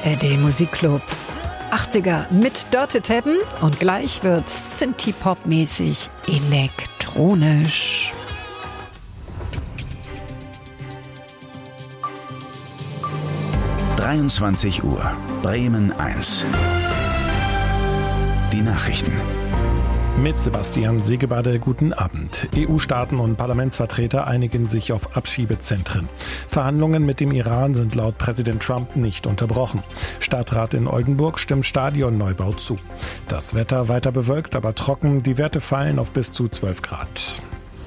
ARD Musikclub. 80er mit Dörte Teppen und gleich wird's Synthie-Pop-mäßig elektronisch. Uhr, Bremen 1. Die Nachrichten. Mit Sebastian Segebade, guten Abend. EU-Staaten und Parlamentsvertreter einigen sich auf Abschiebezentren. Verhandlungen mit dem Iran sind laut Präsident Trump nicht unterbrochen. Stadtrat in Oldenburg stimmt Stadionneubau zu. Das Wetter weiter bewölkt, aber trocken. Die Werte fallen auf bis zu 12 Grad.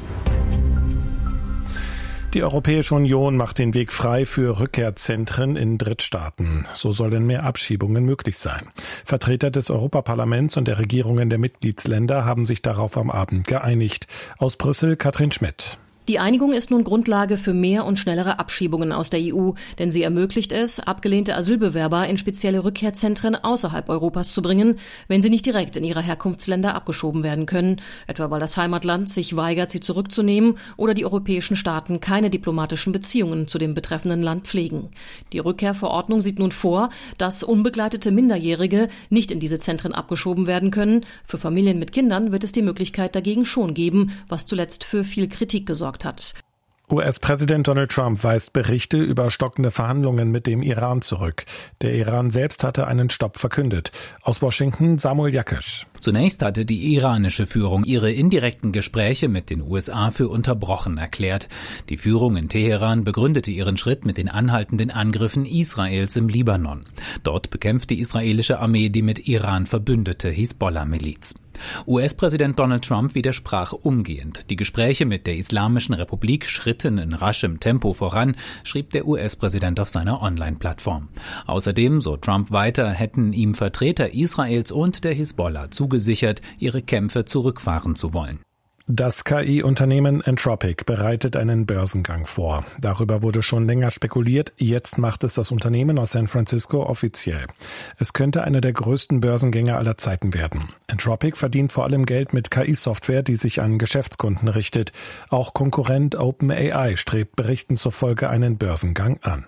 Die Europäische Union macht den Weg frei für Rückkehrzentren in Drittstaaten. So sollen mehr Abschiebungen möglich sein. Vertreter des Europaparlaments und der Regierungen der Mitgliedsländer haben sich darauf am Abend geeinigt. Aus Brüssel Katrin Schmidt. Die Einigung ist nun Grundlage für mehr und schnellere Abschiebungen aus der EU, denn sie ermöglicht es, abgelehnte Asylbewerber in spezielle Rückkehrzentren außerhalb Europas zu bringen, wenn sie nicht direkt in ihre Herkunftsländer abgeschoben werden können, etwa weil das Heimatland sich weigert, sie zurückzunehmen oder die europäischen Staaten keine diplomatischen Beziehungen zu dem betreffenden Land pflegen. Die Rückkehrverordnung sieht nun vor, dass unbegleitete Minderjährige nicht in diese Zentren abgeschoben werden können. Für Familien mit Kindern wird es die Möglichkeit dagegen schon geben, was zuletzt für viel Kritik gesorgt hat. US-Präsident Donald Trump weist Berichte über stockende Verhandlungen mit dem Iran zurück. Der Iran selbst hatte einen Stopp verkündet. Aus Washington Samuel Jakisch. Zunächst hatte die iranische Führung ihre indirekten Gespräche mit den USA für unterbrochen erklärt. Die Führung in Teheran begründete ihren Schritt mit den anhaltenden Angriffen Israels im Libanon. Dort bekämpft die israelische Armee die mit Iran verbündete Hisbollah-Miliz. US-Präsident Donald Trump widersprach umgehend. Die Gespräche mit der Islamischen Republik schritten in raschem Tempo voran, schrieb der US-Präsident auf seiner Online-Plattform. Außerdem, so Trump weiter, hätten ihm Vertreter Israels und der Hisbollah zugesichert, ihre Kämpfe zurückfahren zu wollen. Das KI-Unternehmen Anthropic bereitet einen Börsengang vor. Darüber wurde schon länger spekuliert. Jetzt macht es das Unternehmen aus San Francisco offiziell. Es könnte einer der größten Börsengänge aller Zeiten werden. Anthropic verdient vor allem Geld mit KI-Software, die sich an Geschäftskunden richtet. Auch Konkurrent OpenAI strebt Berichten zufolge einen Börsengang an.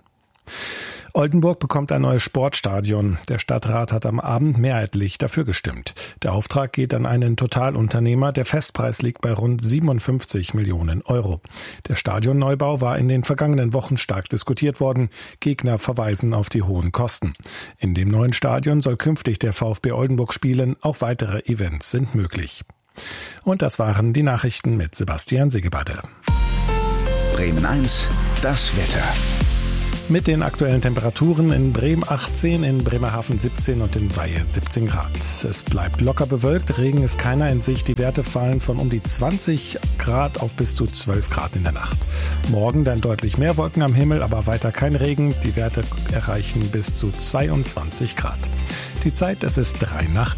Oldenburg bekommt ein neues Sportstadion. Der Stadtrat hat am Abend mehrheitlich dafür gestimmt. Der Auftrag geht an einen Totalunternehmer. Der Festpreis liegt bei rund 57 Millionen Euro. Der Stadionneubau war in den vergangenen Wochen stark diskutiert worden. Gegner verweisen auf die hohen Kosten. In dem neuen Stadion soll künftig der VfB Oldenburg spielen. Auch weitere Events sind möglich. Und das waren die Nachrichten mit Sebastian Segebade. Bremen 1, das Wetter. Mit den aktuellen Temperaturen in Bremen 18, in Bremerhaven 17 und in Weihe 17 Grad. Es bleibt locker bewölkt, Regen ist keiner in Sicht. Die Werte fallen von um die 20 Grad auf bis zu 12 Grad in der Nacht. Morgen dann deutlich mehr Wolken am Himmel, aber weiter kein Regen. Die Werte erreichen bis zu 22 Grad. Die Zeit, es ist 11:03.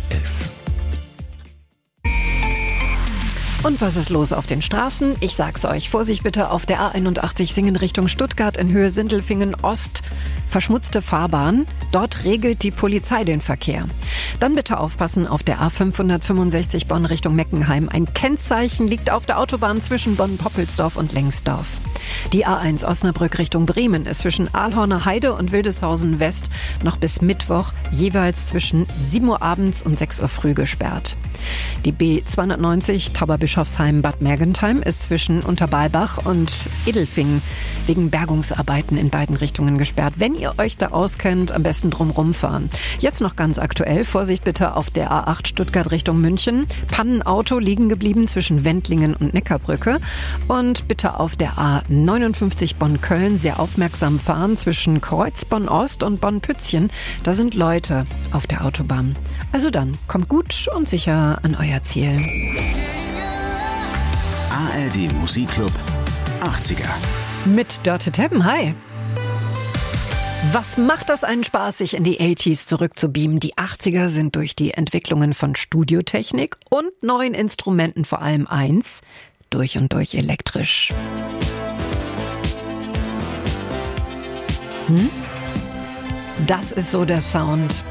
Und was ist los auf den Straßen? Ich sag's euch. Vorsicht bitte auf der A81 Singen Richtung Stuttgart in Höhe Sindelfingen Ost. Verschmutzte Fahrbahn. Dort regelt die Polizei den Verkehr. Dann bitte aufpassen auf der A565 Bonn Richtung Meckenheim. Ein Kennzeichen liegt auf der Autobahn zwischen Bonn-Poppelsdorf und Lengsdorf. Die A1 Osnabrück Richtung Bremen ist zwischen Aalhorner Heide und Wildeshausen West noch bis Mittwoch jeweils zwischen 7 Uhr abends und 6 Uhr früh gesperrt. Die B290 Tauberbischofsheim-Bad Mergentheim ist zwischen Unterbalbach und Edelfingen wegen Bergungsarbeiten in beiden Richtungen gesperrt. Wenn ihr euch da auskennt, am besten drumrum fahren. Jetzt noch ganz aktuell, Vorsicht bitte auf der A8 Stuttgart Richtung München. Pannenauto liegen geblieben zwischen Wendlingen und Neckarbrücke. Und bitte auf der A59 Bonn-Köln sehr aufmerksam fahren zwischen Kreuzbonn-Ost und Bonn-Pützchen. Da sind Leute auf der Autobahn. Also dann, kommt gut und sicher an euer Ziel. ARD Musikclub 80er. Mit Dörte Teppen, hi. Was macht das einen Spaß, sich in die 80s zurückzubeamen? Die 80er sind durch die Entwicklungen von Studiotechnik und neuen Instrumenten vor allem eins, durch und durch elektrisch. Das ist so der Sound.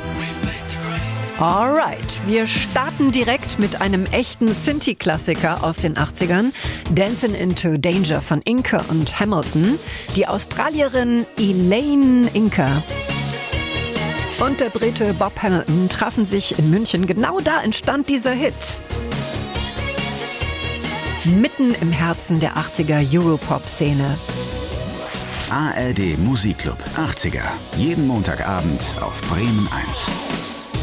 Alright, wir starten direkt mit einem echten Synthie-Klassiker aus den 80ern. Dancing into Danger von Inca und Hamilton. Die Australierin Elaine Inca. und der Brite Bob Hamilton trafen sich in München. Genau da entstand dieser Hit. Mitten im Herzen der 80er Europop-Szene. ARD Musikclub 80er. Jeden Montagabend auf Bremen 1.